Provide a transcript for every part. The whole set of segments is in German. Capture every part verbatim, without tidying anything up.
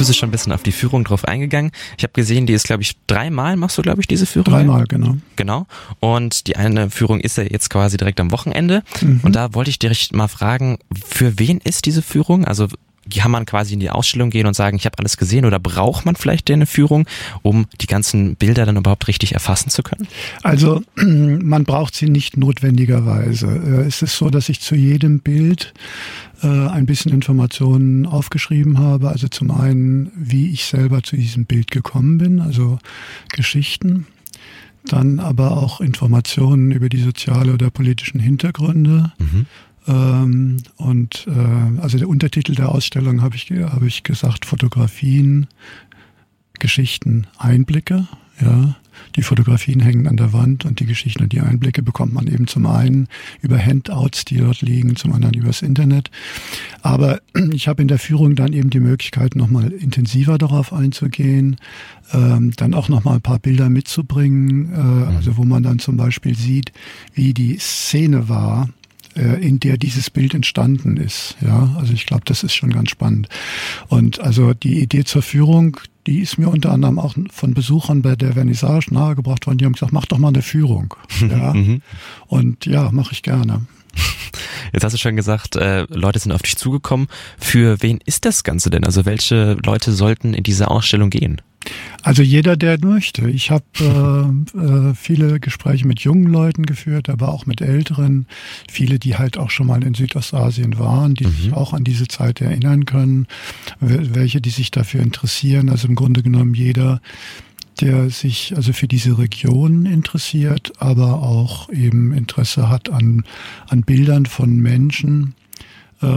bist du schon ein bisschen auf die Führung drauf eingegangen. Ich habe gesehen, die ist, glaube ich, dreimal machst du, glaube ich, diese Führung. Dreimal, genau. Genau. Und die eine Führung ist ja jetzt quasi direkt am Wochenende. Mhm. Und da wollte ich dich mal fragen, für wen ist diese Führung? Also kann man quasi in die Ausstellung gehen und sagen, ich habe alles gesehen, oder braucht man vielleicht eine Führung, um die ganzen Bilder dann überhaupt richtig erfassen zu können? Also man braucht sie nicht notwendigerweise. Es ist so, dass ich zu jedem Bild äh, ein bisschen Informationen aufgeschrieben habe. Also zum einen, wie ich selber zu diesem Bild gekommen bin, also Geschichten. Dann aber auch Informationen über die soziale oder politischen Hintergründe. Mhm. Ähm, und äh, also der Untertitel der Ausstellung habe ich, habe ich gesagt, Fotografien, Geschichten, Einblicke. Ja, die Fotografien hängen an der Wand und die Geschichten und die Einblicke bekommt man eben zum einen über Handouts, die dort liegen, zum anderen übers Internet. Aber ich habe in der Führung dann eben die Möglichkeit, nochmal intensiver darauf einzugehen, ähm, dann auch nochmal ein paar Bilder mitzubringen, äh, also wo man dann zum Beispiel sieht, wie die Szene war, in der dieses Bild entstanden ist. Ja, also ich glaube, das ist schon ganz spannend. Und also die Idee zur Führung, die ist mir unter anderem auch von Besuchern bei der Vernissage nahegebracht worden. Die haben gesagt, mach doch mal eine Führung. Ja. Und ja, mache ich gerne. Jetzt hast du schon gesagt, äh, Leute sind auf dich zugekommen. Für wen ist das Ganze denn? Also welche Leute sollten in diese Ausstellung gehen? Also jeder, der möchte. Ich habe äh, äh, viele Gespräche mit jungen Leuten geführt, aber auch mit Älteren. Viele, die halt auch schon mal in Südostasien waren, die mhm. sich auch an diese Zeit erinnern können. Welche, die sich dafür interessieren. Also im Grunde genommen jeder, der sich also für diese Region interessiert, aber auch eben Interesse hat an, an Bildern von Menschen, äh,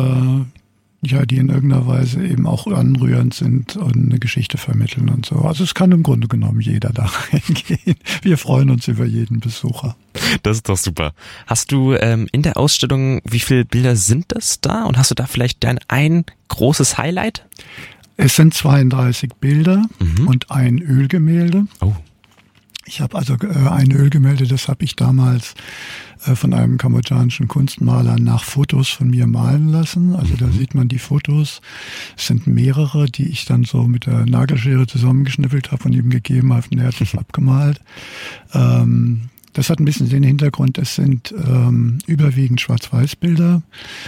ja, die in irgendeiner Weise eben auch anrührend sind und eine Geschichte vermitteln und so. Also es kann im Grunde genommen jeder da reingehen. Wir freuen uns über jeden Besucher. Das ist doch super. Hast du ähm, in der Ausstellung, wie viele Bilder sind das da? Und hast du da vielleicht dein ein großes Highlight? Es sind zweiunddreißig Bilder mhm. und ein Ölgemälde. Oh. Ich habe also äh, ein Ölgemälde, das habe ich damals äh, von einem kambodschanischen Kunstmaler nach Fotos von mir malen lassen. Also mhm. da sieht man die Fotos. Es sind mehrere, die ich dann so mit der Nagelschere zusammengeschnippelt habe und ihm gegeben habe und er hat das abgemalt. Ähm, Das hat ein bisschen den Hintergrund, es sind ähm, überwiegend Schwarz-Weiß-Bilder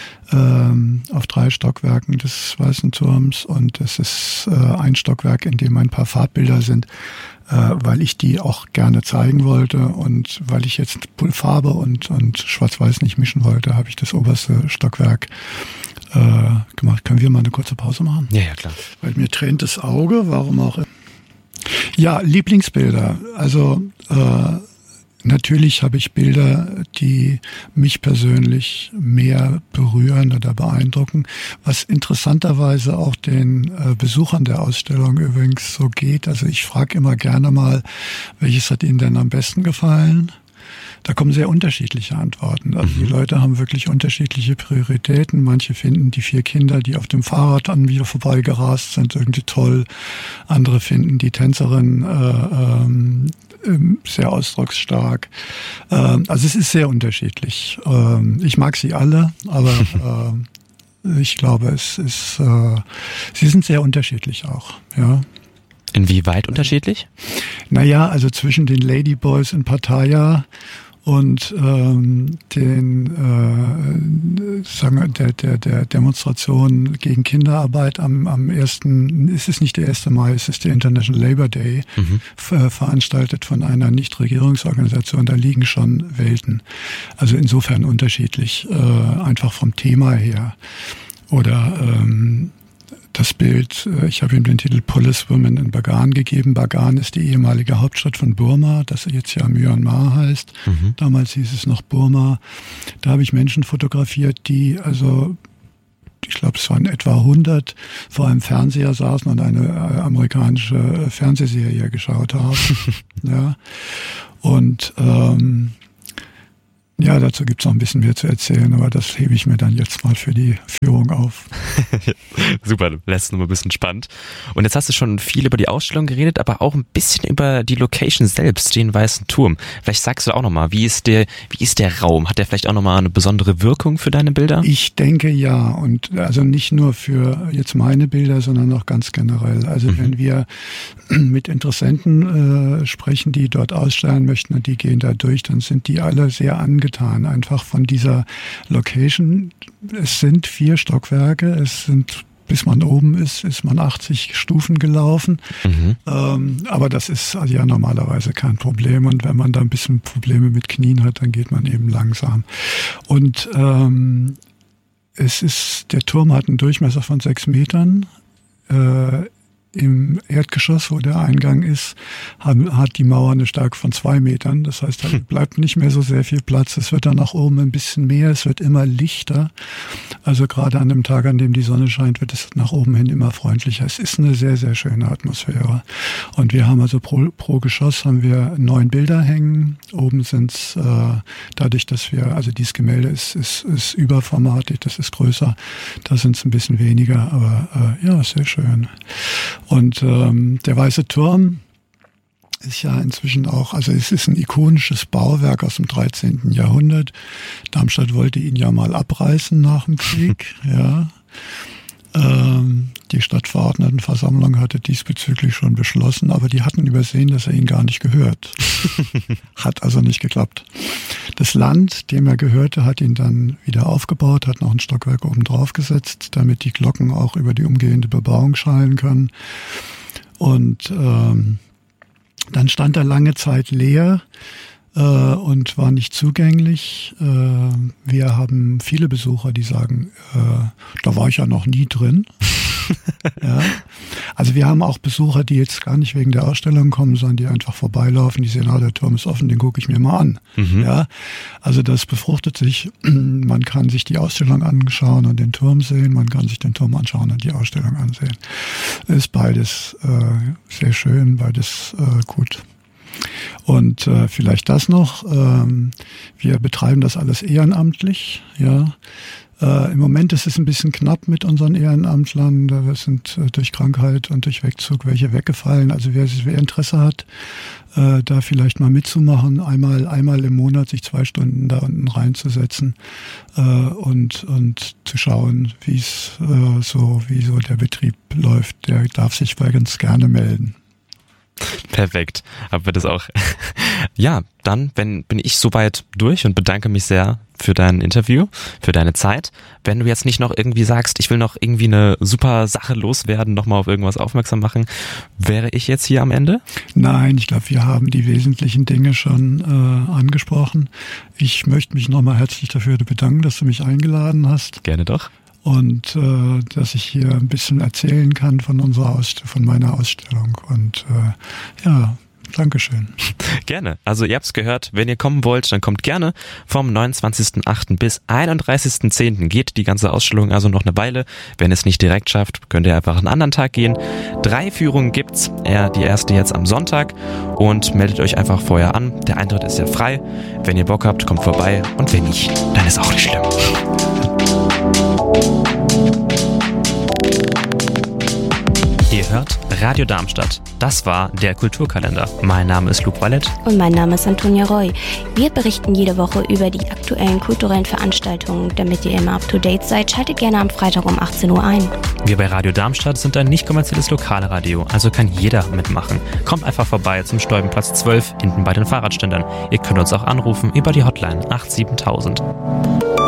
ähm, auf drei Stockwerken des Weißen Turms und es ist äh, ein Stockwerk, in dem ein paar Farbbilder sind, äh, weil ich die auch gerne zeigen wollte und weil ich jetzt Farbe und, und Schwarz-Weiß nicht mischen wollte, habe ich das oberste Stockwerk äh, gemacht. Können wir mal eine kurze Pause machen? Ja, ja, klar. Weil mir tränt das Auge, warum auch immer. Ja, Lieblingsbilder, also äh, natürlich habe ich Bilder, die mich persönlich mehr berühren oder beeindrucken, was interessanterweise auch den äh, Besuchern der Ausstellung übrigens so geht. Also ich frage immer gerne mal, welches hat Ihnen denn am besten gefallen? Da kommen sehr unterschiedliche Antworten. Also die Leute haben wirklich unterschiedliche Prioritäten. Manche finden die vier Kinder, die auf dem Fahrrad an mir vorbeigerast sind, irgendwie toll. Andere finden die Tänzerin äh, ähm, sehr ausdrucksstark. Ähm, also es ist sehr unterschiedlich. Ähm, ich mag sie alle, aber äh, ich glaube, es ist, äh, sie sind sehr unterschiedlich auch, ja. Inwieweit unterschiedlich? Naja, also zwischen den Ladyboys in Pattaya und ähm, den äh, sagen wir, der, der, der Demonstration gegen Kinderarbeit am, am ersten, es ist nicht der erste Mai, es ist der International Labour Day, mhm. ver- veranstaltet von einer Nichtregierungsorganisation, da liegen schon Welten. Also insofern unterschiedlich, äh, einfach vom Thema her. Oder ähm, das Bild, ich habe ihm den Titel Police Women in Bagan gegeben. Bagan ist die ehemalige Hauptstadt von Burma, das jetzt ja Myanmar heißt. Mhm. Damals hieß es noch Burma. Da habe ich Menschen fotografiert, die also, ich glaube es waren etwa hundert, vor einem Fernseher saßen und eine amerikanische Fernsehserie geschaut haben. Ja. Und ähm, Ja, dazu gibt es noch ein bisschen mehr zu erzählen, aber das hebe ich mir dann jetzt mal für die Führung auf. Super, lässt es nochmal ein bisschen spannend. Und jetzt hast du schon viel über die Ausstellung geredet, aber auch ein bisschen über die Location selbst, den Weißen Turm. Vielleicht sagst du auch nochmal, wie ist der, wie ist der Raum? Hat der vielleicht auch nochmal eine besondere Wirkung für deine Bilder? Ich denke ja, und also nicht nur für jetzt meine Bilder, sondern auch ganz generell. Also mhm. wenn wir mit Interessenten äh, sprechen, die dort ausstellen möchten und die gehen da durch, dann sind die alle sehr angetan, einfach von dieser Location. Es sind vier Stockwerke, es sind, bis man oben ist, ist man achtzig Stufen gelaufen. Mhm. Ähm, aber das ist also ja normalerweise kein Problem. Und wenn man da ein bisschen Probleme mit Knien hat, dann geht man eben langsam. Und ähm, es ist, der Turm hat einen Durchmesser von sechs Metern. Äh, Im Erdgeschoss, wo der Eingang ist, hat die Mauer eine Stärke von zwei Metern. Das heißt, da bleibt nicht mehr so sehr viel Platz. Es wird dann nach oben ein bisschen mehr. Es wird immer lichter. Also gerade an dem Tag, an dem die Sonne scheint, wird es nach oben hin immer freundlicher. Es ist eine sehr, sehr schöne Atmosphäre. Und wir haben also pro, pro Geschoss haben wir neun Bilder hängen. Oben sind es, äh, dadurch, dass wir, also dieses Gemälde ist, ist, ist überformatig, das ist größer. Da sind es ein bisschen weniger, aber äh, ja, sehr schön. Und ähm, der Weiße Turm ist ja inzwischen auch, also es ist ein ikonisches Bauwerk aus dem dreizehnten Jahrhundert. Darmstadt wollte ihn ja mal abreißen nach dem Krieg, ja. Ähm, die Stadtverordnetenversammlung hatte diesbezüglich schon beschlossen, aber die hatten übersehen, dass er ihnen gar nicht gehört. Hat also nicht geklappt. Das Land, dem er gehörte, hat ihn dann wieder aufgebaut, hat noch ein Stockwerk oben drauf gesetzt, damit die Glocken auch über die umgehende Bebauung schallen können. Und ähm, dann stand er lange Zeit leer äh, und war nicht zugänglich. Äh, wir haben viele Besucher, die sagen, äh, da war ich ja noch nie drin. Ja. Also wir haben auch Besucher, die jetzt gar nicht wegen der Ausstellung kommen, sondern die einfach vorbeilaufen, die sehen, ah, der Turm ist offen, den gucke ich mir mal an. Mhm. Ja. Also das befruchtet sich, man kann sich die Ausstellung anschauen und den Turm sehen, man kann sich den Turm anschauen und die Ausstellung ansehen. Ist beides äh, sehr schön, beides äh, gut. Und äh, vielleicht das noch, ähm, wir betreiben das alles ehrenamtlich, ja. Äh, im Moment ist es ein bisschen knapp mit unseren Ehrenamtlern, da sind äh, durch Krankheit und durch Wegzug welche weggefallen. Also wer, wer Interesse hat, äh, da vielleicht mal mitzumachen, einmal einmal im Monat sich zwei Stunden da unten reinzusetzen äh, und und zu schauen, wie es äh, so wie so der Betrieb läuft, der darf sich bei ganz gerne melden. Perfekt, haben wir das auch. Ja, dann wenn, bin ich soweit durch und bedanke mich sehr für dein Interview, für deine Zeit. Wenn du jetzt nicht noch irgendwie sagst, ich will noch irgendwie eine super Sache loswerden, nochmal auf irgendwas aufmerksam machen, wäre ich jetzt hier am Ende? Nein, ich glaube, wir haben die wesentlichen Dinge schon äh, angesprochen. Ich möchte mich nochmal herzlich dafür bedanken, dass du mich eingeladen hast. Gerne doch. Und äh, dass ich hier ein bisschen erzählen kann von unserer Ausst- von meiner Ausstellung. Und äh, ja, Dankeschön. Gerne. Also ihr habt es gehört, wenn ihr kommen wollt, dann kommt gerne. Vom neunundzwanzigsten achten bis einunddreißigsten zehnten geht die ganze Ausstellung also noch eine Weile. Wenn ihr es nicht direkt schafft, könnt ihr einfach einen anderen Tag gehen. Drei Führungen gibt's. Ja, die erste jetzt am Sonntag. Und meldet euch einfach vorher an. Der Eintritt ist ja frei. Wenn ihr Bock habt, kommt vorbei. Und wenn nicht, dann ist auch nicht schlimm. Ihr hört Radio Darmstadt. Das war der Kulturkalender. Mein Name ist Luc Wallet. Und mein Name ist Antonia Roy. Wir berichten jede Woche über die aktuellen kulturellen Veranstaltungen. Damit ihr immer up to date seid, schaltet gerne am Freitag um achtzehn Uhr ein. Wir bei Radio Darmstadt sind ein nicht kommerzielles Lokalradio, also kann jeder mitmachen. Kommt einfach vorbei zum Stolbenplatz zwölf, hinten bei den Fahrradständern. Ihr könnt uns auch anrufen über die Hotline acht sieben tausend.